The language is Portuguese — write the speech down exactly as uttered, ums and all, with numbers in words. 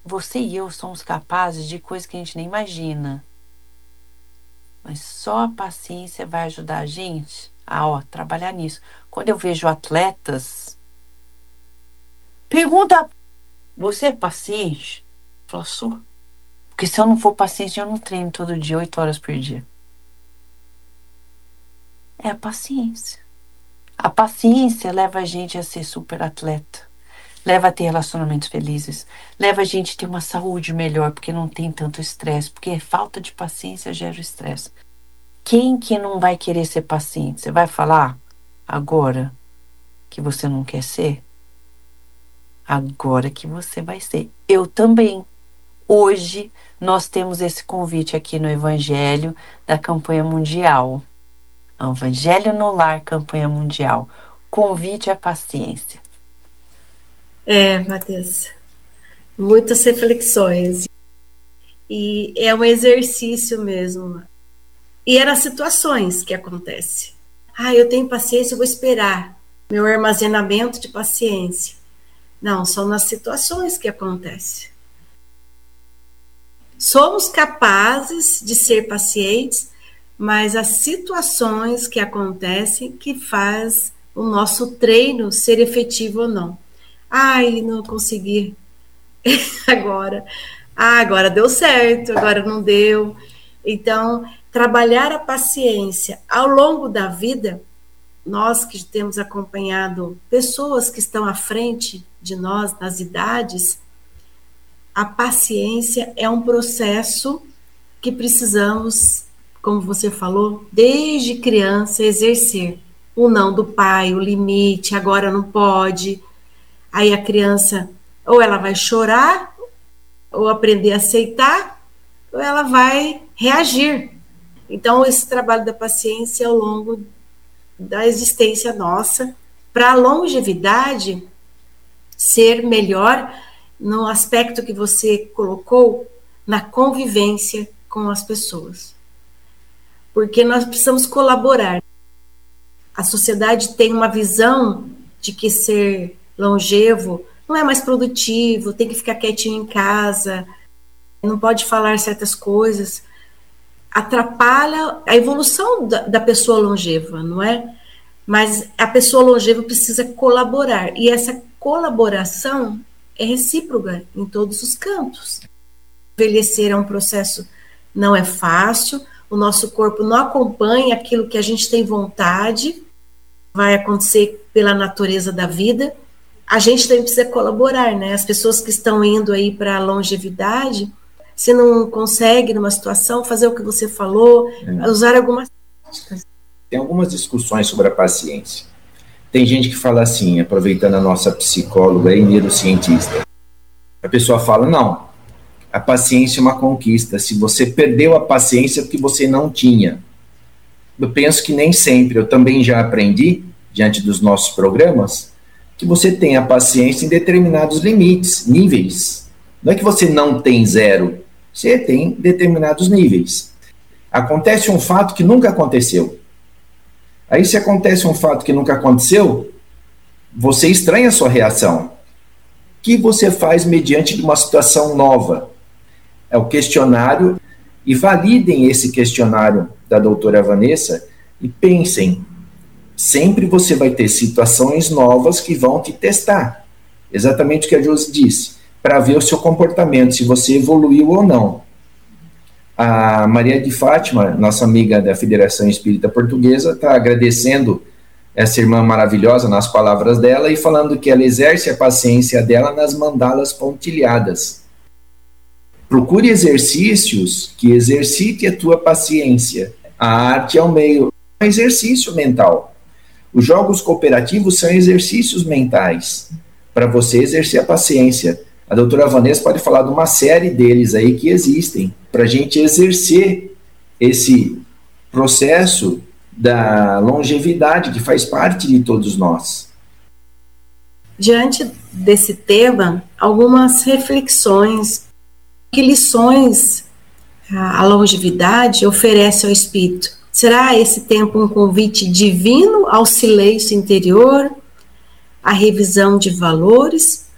você e eu somos capazes de coisas que a gente nem imagina. Mas só a paciência vai ajudar a gente a, ó, trabalhar nisso. Quando eu vejo atletas, pergunta, você é paciente? Eu falo, sou. Porque se eu não for paciente, eu não treino todo dia, oito horas por dia. É a paciência. A paciência leva a gente a ser super atleta. Leva a ter relacionamentos felizes. Leva a gente a ter uma saúde melhor, porque não tem tanto estresse. Porque falta de paciência gera o estresse. Quem que não vai querer ser paciente? Você vai falar agora que você não quer ser? Agora que você vai ser. Eu também. Hoje nós temos esse convite aqui no Evangelho da campanha mundial. Evangelho no Lar, campanha mundial. Convite à paciência. É, Matheus, muitas reflexões. E é um exercício mesmo. E eram situações que acontecem. Ah, eu tenho paciência, eu vou esperar. Meu armazenamento de paciência. Não, são nas situações que acontecem. Somos capazes de ser pacientes, mas as situações que acontecem que faz o nosso treino ser efetivo ou não. Ai, não consegui agora. Ah, agora deu certo, agora não deu. Então, trabalhar a paciência ao longo da vida, nós que temos acompanhado pessoas que estão à frente de nós nas idades, a paciência é um processo que precisamos, como você falou, desde criança exercer. O não do pai, o limite, agora não pode. Aí a criança, ou ela vai chorar, ou aprender a aceitar, ou ela vai reagir. Então, esse trabalho da paciência ao longo da existência nossa, para a longevidade ser melhor no aspecto que você colocou, na convivência com as pessoas. Porque nós precisamos colaborar. A sociedade tem uma visão de que ser longevo não é mais produtivo, tem que ficar quietinho em casa, não pode falar certas coisas. Atrapalha a evolução da, da pessoa longeva, não é? Mas a pessoa longeva precisa colaborar, e essa colaboração é recíproca em todos os campos. Envelhecer é um processo, não é fácil, o nosso corpo não acompanha aquilo que a gente tem vontade, vai acontecer pela natureza da vida. A gente também precisa colaborar, né? As pessoas que estão indo aí para a longevidade, se não consegue numa situação fazer o que você falou, é. usar algumas táticas. Tem algumas discussões sobre a paciência. Tem gente que fala assim, aproveitando a nossa psicóloga e neurocientista, a pessoa fala, não, a paciência é uma conquista, se você perdeu a paciência é porque você não tinha. Eu penso que nem sempre, eu também já aprendi, diante dos nossos programas, que você tem a paciência em determinados limites, níveis. Não é que você não tem zero, você tem determinados níveis. Acontece um fato que nunca aconteceu. Aí, se acontece um fato que nunca aconteceu, você estranha a sua reação. O que você faz mediante de uma situação nova? É o questionário, e validem esse questionário da doutora Vanessa e pensem, sempre você vai ter situações novas que vão te testar. Exatamente o que a Josi disse, para ver o seu comportamento, se você evoluiu ou não. A Maria de Fátima, nossa amiga da Federação Espírita Portuguesa, está agradecendo essa irmã maravilhosa nas palavras dela e falando que ela exerce a paciência dela nas mandalas pontilhadas. Procure exercícios que exercite a tua paciência. A arte é um meio, é um exercício mental. Os jogos cooperativos são exercícios mentais para você exercer a paciência. A doutora Vanessa pode falar de uma série deles aí que existem para a gente exercer esse processo da longevidade que faz parte de todos nós. Diante desse tema, algumas reflexões, que lições a longevidade oferece ao espírito? Será esse tempo um convite divino ao silêncio interior, à revisão de valores,